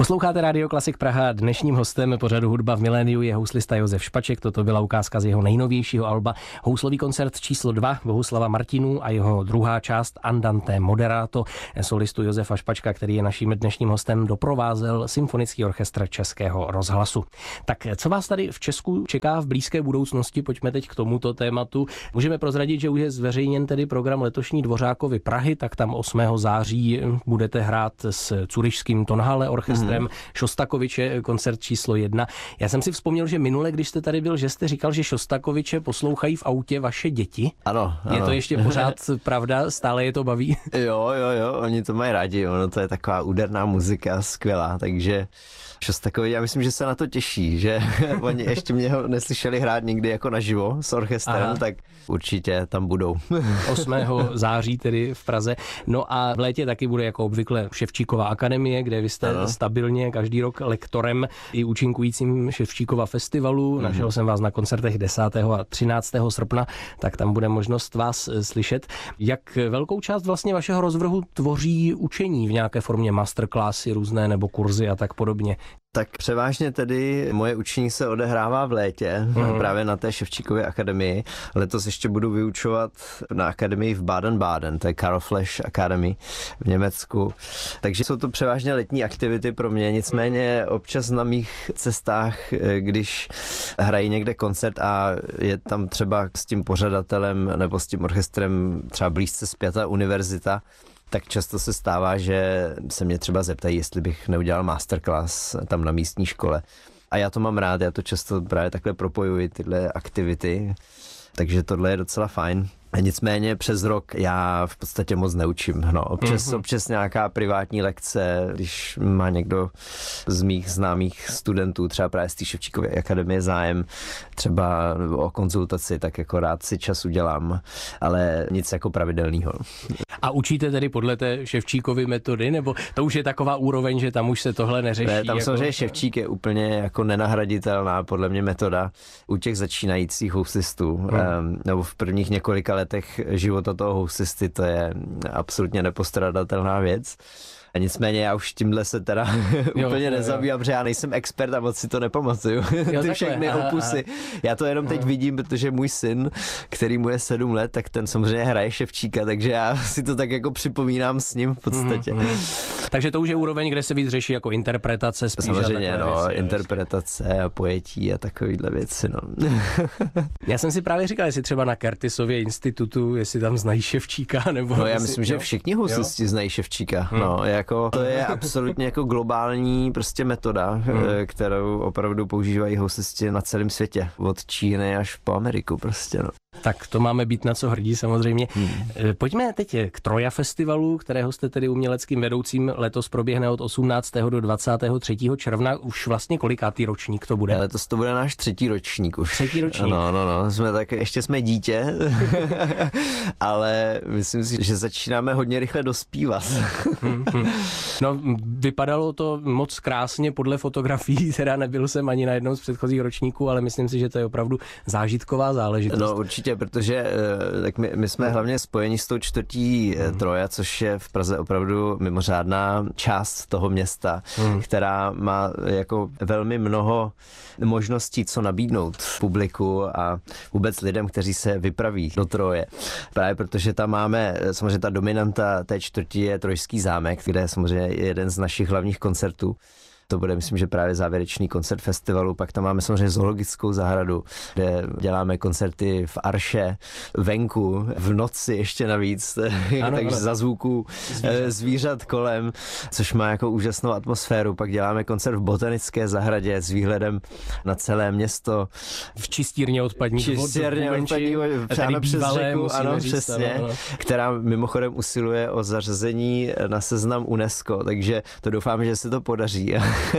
Posloucháte Radio Klasik Praha. Dnešním hostem pořadu Hudba v miléniu je houslista Josef Špaček. Toto byla ukázka z jeho nejnovějšího alba. Houslový koncert číslo 2 Bohuslava Martinů a jeho druhá část Andante Moderato. Solistu Josefa Špačka, který je naším dnešním hostem, doprovázel Symfonický orchestr Českého rozhlasu. Tak co vás tady v Česku čeká v blízké budoucnosti? Pojďme teď k tomuto tématu. Můžeme prozradit, že už je zveřejněn tedy program letošní Dvořákovy Prahy, tak tam 8. září budete hrát s Curyšským Tonhalle orchestrem Šostakoviče, koncert číslo 1. Já jsem si vzpomněl, že minule, když jste tady byl, že jste říkal, že Šostakoviče poslouchají v autě vaše děti. Ano. Je to ještě pořád pravda? Stále je to baví? Jo, oni to mají rádi, ono to je taková úderná muzika, skvělá, takže Šostakovič, já myslím, že se na to těší, že oni ještě mě ho neslyšeli hrát nikdy jako naživo s orchestrem, tak určitě tam budou. 8. září tedy v Praze. No a v létě taky bude jako obvykle Ševčíkova akademie, kde vy jste stabilně každý rok lektorem i účinkujícím Ševčíkova festivalu. Našel jsem vás na koncertech 10. a 13. srpna, tak tam bude možnost vás slyšet. Jak velkou část vlastně vašeho rozvrhu tvoří učení v nějaké formě masterclassy různé nebo kurzy a tak podobně? Tak převážně tedy moje učení se odehrává v létě, právě na té Ševčíkově akademii. Letos ještě budu vyučovat na akademii v Baden-Baden, to je Karl Flesch Academy v Německu. Takže jsou to převážně letní aktivity pro mě, nicméně občas na mých cestách, když hrají někde koncert a je tam třeba s tím pořadatelem nebo s tím orchestrem třeba blízce spjata univerzita, tak často se stává, že se mě třeba zeptají, jestli bych neudělal masterclass tam na místní škole. A já to mám rád, já to často právě takhle propojuji, tyhle aktivity, takže tohle je docela fajn. A nicméně přes rok já v podstatě moc neučím. No, občas nějaká privátní lekce, když má někdo z mých známých studentů, třeba právě z té Ševčíkovy akademie zájem, třeba o konzultaci, tak jako rád si čas udělám, ale nic jako pravidelného. A učíte tedy podle té Ševčíkovy metody, nebo to už je taková úroveň, že tam už se tohle neřeší? Ne, tam samozřejmě Ševčík je úplně jako nenahraditelná podle mě metoda u těch začínajících houslistů, nebo v prvních několika letech života toho houslisty, to je absolutně nepostradatelná věc. A nicméně já už tímhle se teda úplně nezabývám, protože já nejsem expert a moc si to nepamatuju. Ty všechny opusy. Já to jenom teď vidím, protože můj syn, který mu je 7 let, tak ten samozřejmě hraje Ševčíka, takže já si to tak jako připomínám s ním v podstatě. Takže to už je úroveň, kde se víc řeší jako interpretace. Samozřejmě, interpretace a pojetí a takovýhle věci. No. Já jsem si právě říkal, jestli třeba na Curtisově institutu, jestli tam znají Ševčíka, nebo... No já myslím, že všichni houslisti znají Ševčíka. No, jako to je absolutně jako globální prostě metoda, kterou opravdu používají houslisti na celém světě. Od Číny až po Ameriku prostě, no. Tak to máme být na co hrdí samozřejmě. Pojďme teď k Troja festivalu, kterého jste tedy uměleckým vedoucím. Letos proběhne od 18. do 23. června. Už vlastně kolikátý ročník to bude? Letos to bude náš 3. ročník už. 3. ročník? No, ještě jsme dítě, ale myslím si, že začínáme hodně rychle dospívat. No, vypadalo to moc krásně podle fotografií, teda nebyl jsem ani na jednom z předchozích ročníků, ale myslím si, že to je opravdu zážitková záležitost. No určitě, protože tak my jsme hlavně spojeni s tou čtvrtí Troja, což je v Praze opravdu mimořádná část toho města, která má jako velmi mnoho možností, co nabídnout publiku a vůbec lidem, kteří se vypraví do Troje. Právě protože tam máme, samozřejmě ta dominanta té čtvrti je Trojský zámek, kde je samozřejmě jeden z našich hlavních koncertů. To bude, myslím, že právě závěrečný koncert festivalu. Pak tam máme samozřejmě zoologickou zahradu, kde děláme koncerty v Arše, venku, v noci ještě navíc, takže za zvuků zvířat kolem, což má jako úžasnou atmosféru. Pak děláme koncert v botanické zahradě s výhledem na celé město. V čistírně odpadních vod. Přáno přes řeku, ano, přesně, která mimochodem usiluje o zařazení na seznam UNESCO, takže to doufám, že se to podaří.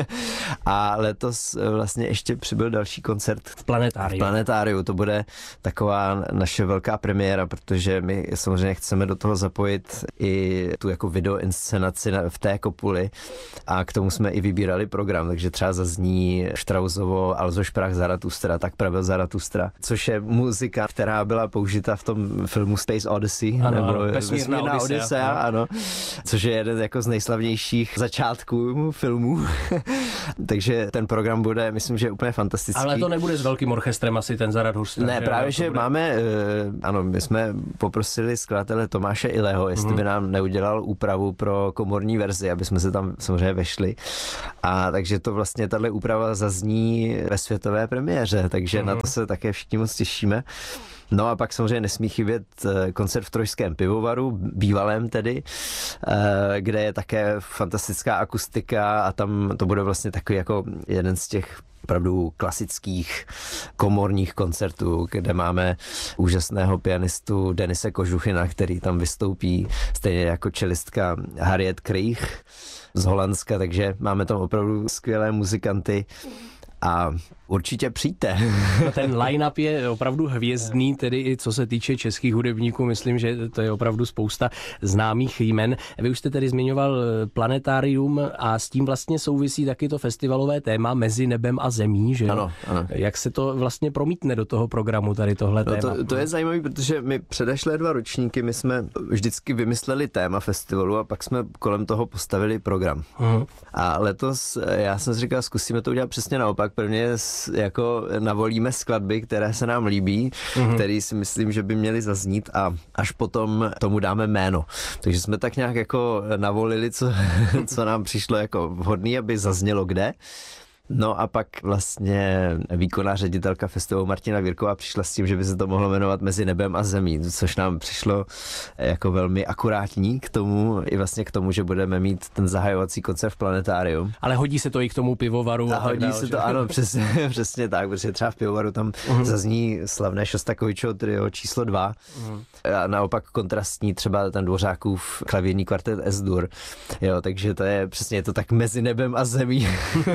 A letos vlastně ještě přibyl další koncert v Planetáriu. To bude taková naše velká premiéra, protože my samozřejmě chceme do toho zapojit i tu jako videoinscenaci v té kopuli a k tomu jsme i vybírali program, takže třeba zazní Straussovo Also sprach Zarathustra, tak pravil Zarathustra, což je muzika, která byla použita v tom filmu Space Odyssey, nebo Vesmírná Odyssea, ano, což je jeden jako z nejslavnějších začátků filmů. Takže ten program bude, myslím, že úplně fantastický. Ale to nebude s velkým orchestrem asi ten Zarad Hustra. Ne, právě, že bude... máme, ano, my jsme poprosili skladatele Tomáše Ileho, jestli by nám neudělal úpravu pro komorní verzi, aby jsme se tam samozřejmě vešli. A takže to vlastně tahle úprava zazní ve světové premiéře, takže na to se také všichni moc těšíme. No a pak samozřejmě nesmí chybět koncert v Trojském pivovaru, bývalém tedy, kde je také fantastická akustika a tam to bude vlastně takový jako jeden z těch opravdu klasických komorních koncertů, kde máme úžasného pianistu Denise Kožuchina, který tam vystoupí, stejně jako čelistka Harriet Kriech z Holandska, takže máme tam opravdu skvělé muzikanty. A určitě přijďte. No ten line-up je opravdu hvězdný, tedy i co se týče českých hudebníků, myslím, že to je opravdu spousta známých jmen. Vy už jste tedy zmiňoval Planetárium a s tím vlastně souvisí taky to festivalové téma Mezi nebem a zemí, že? Ano, ano. Jak se to vlastně promítne do toho programu, tady tohle téma? To je zajímavé, protože my předešlé 2 ročníky, my jsme vždycky vymysleli téma festivalu a pak jsme kolem toho postavili program. A letos já jsem si říkal, zkusíme to udělat přesně naopak. Prvně jako navolíme skladby, které se nám líbí, které si myslím, že by měly zaznít a až potom tomu dáme jméno. Takže jsme tak nějak jako navolili, co nám přišlo jako vhodný, aby zaznělo kde. No a pak vlastně výkonná ředitelka festivalu Martina Virková přišla s tím, že by se to mohlo jmenovat Mezi nebem a zemí, což nám přišlo jako velmi akurátní k tomu, i vlastně k tomu, že budeme mít ten zahajovací koncert v Planetáriu. Ale hodí se to i k tomu pivovaru. A hodí se to, ano, přesně tak, protože třeba v pivovaru tam zazní slavné Šostakovičovo trio číslo 2 a naopak kontrastní třeba ten Dvořákův klavírní kvartet S-dur. Jo, takže to je přesně to tak Mezi nebem a zemí.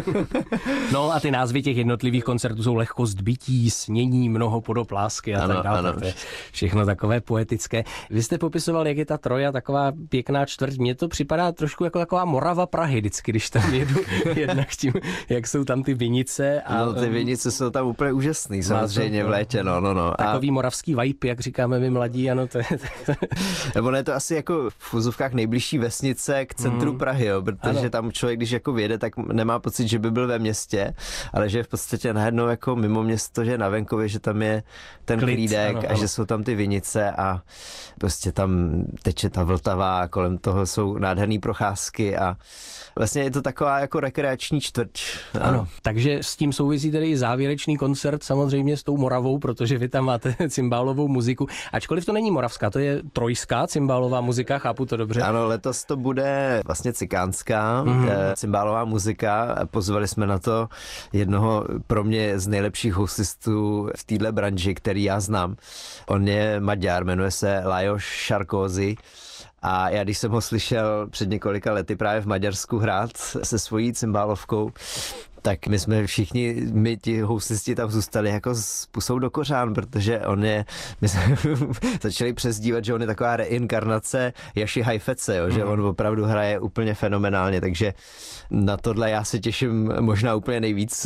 No a ty názvy těch jednotlivých koncertů jsou Lehkost bytí, Snění, Mnoho podoplásky a tak dále. To je všechno takové poetické. Vy jste popisoval, jak je ta Troja taková pěkná čtvrť. Mně to připadá trošku jako taková Morava Prahy vždycky, když tam jedu jednak tím, jak jsou tam ty vinice. A, no ty vinice jsou tam úplně úžasný, samozřejmě v létě, no. Takový moravský vibe, jak říkáme my mladí, ano, to je... Nebo ne, to asi jako v úzovkách nejbližší vesnice k centru Prahy, jo, protože tam člověk, když jako vyjede, tak nemá pocit, že by byl ve městě, ale že je v podstatě najednou jako mimo město, že na venkově, že tam je ten klídek a že jsou tam ty vinice a prostě tam teče ta Vltava a kolem toho jsou nádherné procházky a vlastně je to taková jako rekreační čtvrť. Ano, takže s tím souvisí tedy i závěrečný koncert samozřejmě s tou Moravou, protože vy tam máte cymbálovou muziku. Ačkoliv to není moravská, to je trojská cymbálová muzika, chápu to dobře? Ano, letos to bude vlastně cikánská cymbálová muzika. Pozvali jsme na to jednoho pro mě z nejlepších houslistů v téhle branži, který já znám. On je Maďar, jmenuje se Lajos Sarkozy. A já, když jsem ho slyšel před několika lety právě v Maďarsku hrát se svojí cymbálovkou, tak my jsme všichni, my ti houslisti tam zůstali jako s pusou do kořán, protože my jsme začali přezdívat, že on je taková reinkarnace Jaši Hajfece, jo, že on opravdu hraje úplně fenomenálně, takže na tohle já se těším možná úplně nejvíc.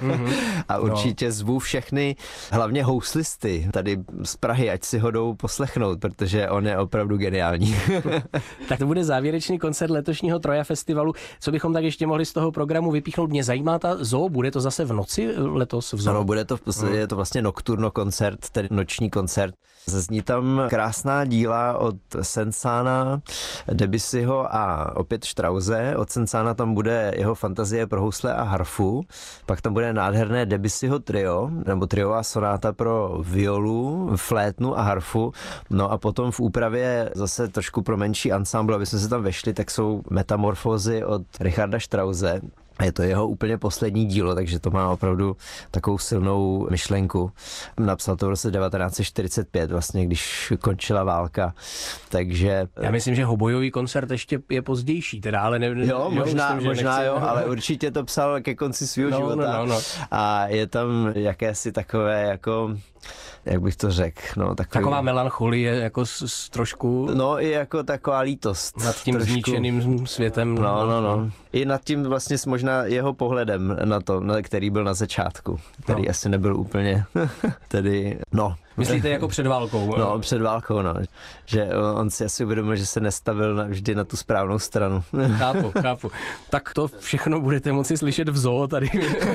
A určitě zvu všechny, hlavně houslisty tady z Prahy, ať si ho jdou poslechnout, protože on je opravdu geniální. Tak to bude závěrečný koncert letošního Troja festivalu. Co bychom tak ještě mohli z toho programu vypíchnout? Mě zajímá ta zoo, bude to zase v noci letos v zoo? Ano, bude to v podstatě, je to vlastně nocturno koncert, tedy noční koncert. Zazní tam krásná díla od Sensana, Debussyho a opět Strause. Od Sensana tam bude jeho fantazie pro housle a harfu. Pak tam bude nádherné Debussyho trio, nebo triová sonáta pro violu, flétnu a harfu. No a potom v úpravě zase trošku pro menší ansámbl, aby jsme se tam vešli, tak jsou metamorfózy od Richarda Strause. Je to jeho úplně poslední dílo, takže to má opravdu takovou silnou myšlenku. Napsal to v roce 1945, vlastně, když končila válka. Takže... Já myslím, že hobojový koncert ještě je pozdější, teda, ale Jo, možná, ale určitě to psal ke konci svého života. No. A je tam jakési takové jako... Jak bych to řekl? No, taková melancholie, jako trošku... No, i jako taková lítost. Nad tím trošku zničeným světem. No. I nad tím vlastně možná jeho pohledem na to, který byl na začátku. Který asi nebyl úplně tedy... No, Myslíte jako před válkou? No, před válkou, no. Že on si asi uvědomil, že se nestavil vždy na tu správnou stranu. Chápu. Tak to všechno budete moci slyšet v zoo tady.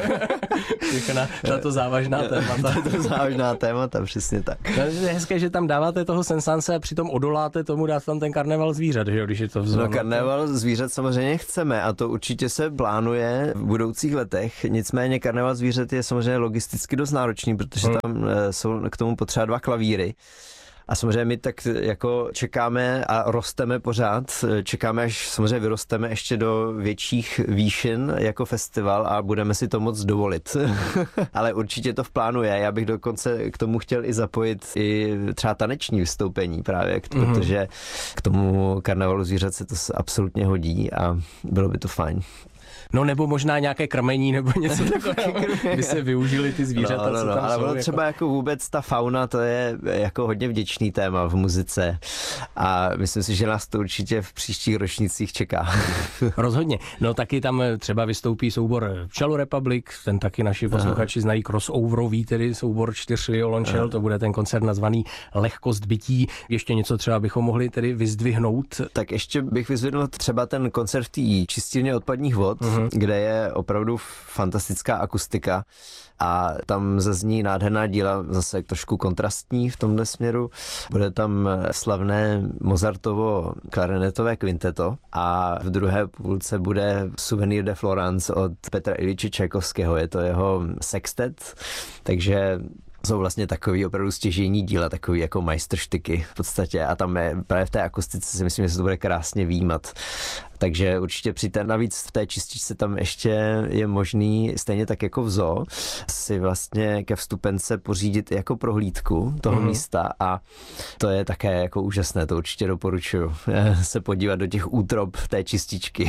Tato závažná témata. Tato závažná témata, přesně tak. No, je hezké, že tam dáváte toho Sensance a přitom odoláte tomu dát tam ten karneval zvířat, že jo, když je to v zoo. No, karneval zvířat samozřejmě chceme a to určitě se plánuje v budoucích letech. Nicméně karneval zvířat je samozřejmě logisticky dost náročný, protože tam jsou k tomu potřeba 2 klavíry. A samozřejmě my tak jako čekáme a rosteme pořád, čekáme, až samozřejmě vyrosteme ještě do větších výšin jako festival a budeme si to moc dovolit. Ale určitě to v plánu je. Já bych dokonce k tomu chtěl i zapojit i třeba taneční vystoupení právě, protože k tomu karnevalu zvířat se to absolutně hodí a bylo by to fajn. No nebo možná nějaké krmení nebo něco takového, by se využili ty zvířata, co tam ale jsou. Ale třeba jako vůbec ta fauna, to je jako hodně vděčný téma v muzice a myslím si, že nás to určitě v příštích ročnících čeká. Rozhodně. No taky tam třeba vystoupí soubor Cello Republic, ten taky naši posluchači znají, crossoverový, tedy soubor 4 violončel, to bude ten koncert nazvaný Lehkost bytí. Ještě něco třeba bychom mohli tedy vyzdvihnout. Tak ještě bych vyzdvihnul třeba ten koncert v té čistírně odpadních vod, kde je opravdu fantastická akustika a tam zazní nádherná díla, zase trošku kontrastní v tomhle směru. Bude tam slavné Mozartovo klarinetové kvinteto a v druhé půlce bude Souvenir de Florence od Petra Iljiče Čajkovského. Je to jeho sextet, takže jsou vlastně takový opravdu stěžejní díla, takový jako majstrštyky v podstatě a tam je právě v té akustice si myslím, že se to bude krásně výjímat. Takže určitě přijďte. Navíc v té čističce tam ještě je možný, stejně tak jako v zoo, si vlastně ke vstupence pořídit jako prohlídku toho místa a to je také jako úžasné, to určitě doporučuji se podívat do těch útrob té čističky.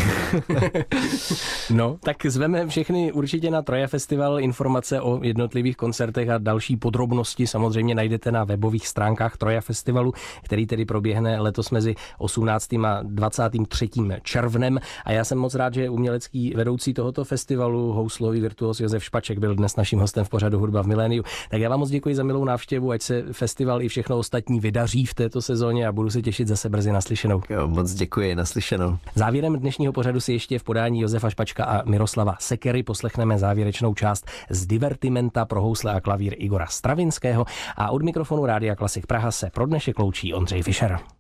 No, tak zveme všechny určitě na Troja Festival. Informace o jednotlivých koncertech a další podrobnosti samozřejmě najdete na webových stránkách Troja Festivalu, který tedy proběhne letos mezi 18. a 23. červnem. A já jsem moc rád, že umělecký vedoucí tohoto festivalu, houslový virtuos Josef Špaček, byl dnes naším hostem v pořadu Hudba v miléniu. Tak já vám moc děkuji za milou návštěvu, ať se festival i všechno ostatní vydaří v této sezóně a budu se těšit zase brzy naslyšenou. Jo, moc děkuji, naslyšenou. Závěrem dnešního pořadu si ještě v podání Josefa Špačka a Miroslava Sekery poslechneme závěrečnou část z Divertimenta pro housle a klavír Igora Stravinského a od mikrofonu Rádia Klasik Praha se pro dnešek loučí Ondřej Fischer.